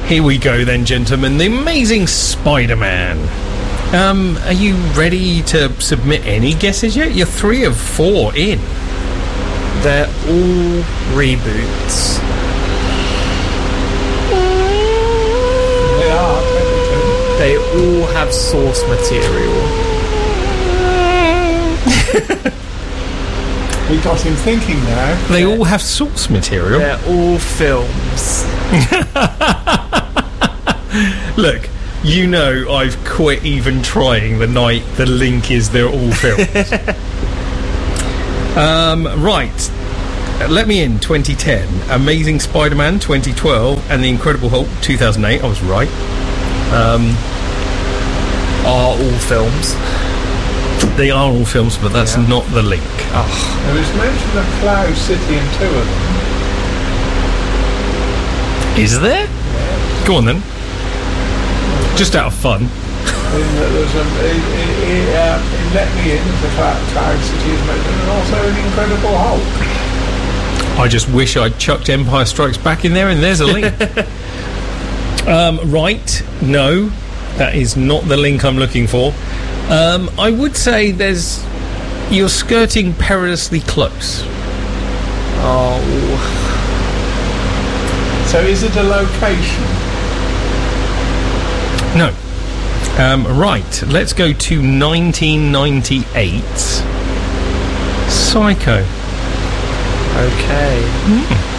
Here we go then, gentlemen. The Amazing Spider-Man. Are you ready to submit any guesses yet? You're 3 of 4 in. They're all reboots. They are, technically. They all have source material. We got him thinking now. They all have source material. They're all films. Look, you know I've quit even trying the night the link is they're all films. Right. Let Me In 2010, Amazing Spider-Man 2012, and The Incredible Hulk 2008. I was right. Are all films. They are all films, but that's not the link. There was mention of Cloud City in 2 of them. Is there? Yeah. Go on then. Just out of fun. He let me in the Cloud City is mentioned, and also an Incredible Hulk. I just wish I'd chucked Empire Strikes Back in there, and there's a link. Right, no, that is not the link I'm looking for. I would say you're skirting perilously close. Oh. So is it a location? No. Right, let's go to 1998. Psycho. Okay.